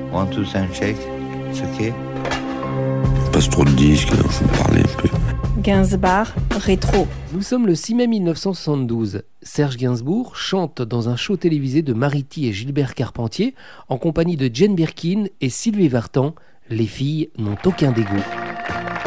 One, two, sound check. It's okay. Passe trop de disques, faut me parler un peu. Gainsbourg, rétro. Nous sommes le 6 mai 1972. Serge Gainsbourg chante dans un show télévisé de Marity et Gilbert Carpentier en compagnie de Jane Birkin et Sylvie Vartan. Les filles n'ont aucun dégoût.